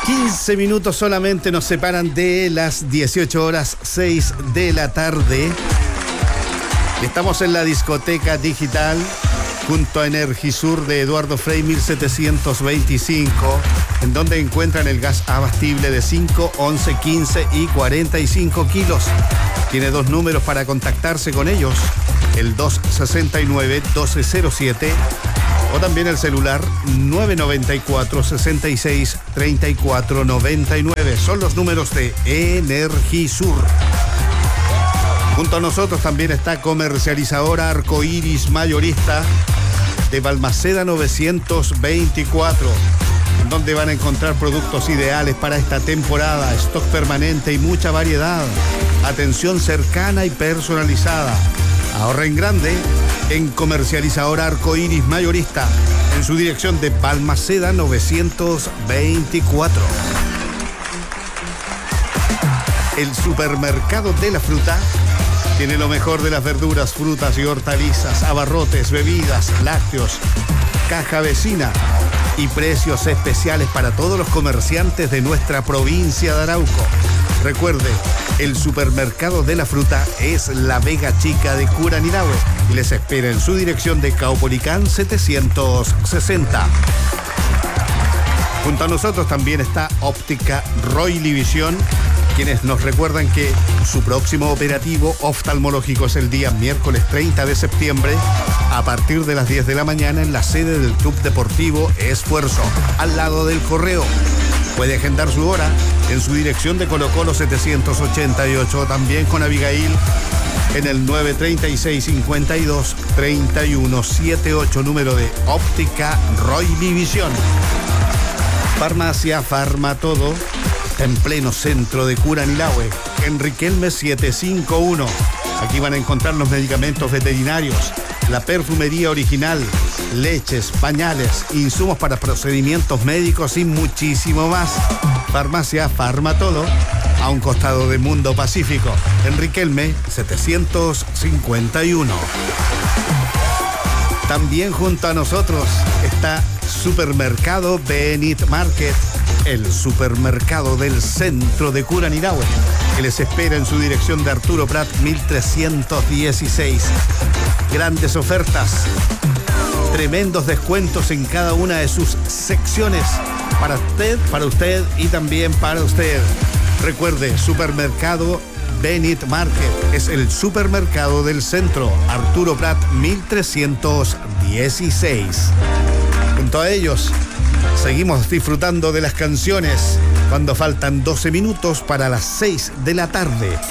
15 minutos solamente nos separan de las 18 horas 6 de la tarde. Estamos en la discoteca digital junto a Energisur de Eduardo Frei 1725, en donde encuentran el gas abastible de 5, 11, 15 y 45 kilos. Tiene dos números para contactarse con ellos, el 269-1207 o también el celular 994-66-3499. Son los números de Energisur. Junto a nosotros también está comercializadora Arcoiris Mayorista de Balmaceda 924, en donde van a encontrar productos ideales para esta temporada, stock permanente y mucha variedad, atención cercana y personalizada. Ahorra en grande en comercializadora Arcoiris Mayorista, en su dirección de Balmaceda 924. El supermercado de la fruta tiene lo mejor de las verduras, frutas y hortalizas, abarrotes, bebidas, lácteos, caja vecina y precios especiales para todos los comerciantes de nuestra provincia de Arauco. Recuerde, el supermercado de la fruta es La Vega Chica de Curanilahue y les espera en su dirección de Caupolicán 760. Junto a nosotros también está Óptica Roily Visión, quienes nos recuerdan que su próximo operativo oftalmológico es el día miércoles 30 de septiembre a partir de las 10 de la mañana en la sede del Club Deportivo Esfuerzo, al lado del Correo. Puede agendar su hora en su dirección de Colo Colo 788, también con Abigail en el 936-52-3178, número de Óptica Roily Visión. Farmacia Farmatodo, en pleno centro de Curanilahue, en Riquelme 751. Aquí van a encontrar los medicamentos veterinarios, la perfumería original, leches, pañales, insumos para procedimientos médicos y muchísimo más. Farmacia Farmatodo, a un costado de Mundo Pacífico, en Riquelme 751. También junto a nosotros está Supermercado Benit Market, el supermercado del centro de Curanilahue, que les espera en su dirección de Arturo Prat 1316. Grandes ofertas, tremendos descuentos en cada una de sus secciones, para usted y también para usted. Recuerde, Supermercado Benit Market es el supermercado del centro, Arturo Prat 1316. Junto a ellos seguimos disfrutando de las canciones cuando faltan 12 minutos para las 6 de la tarde.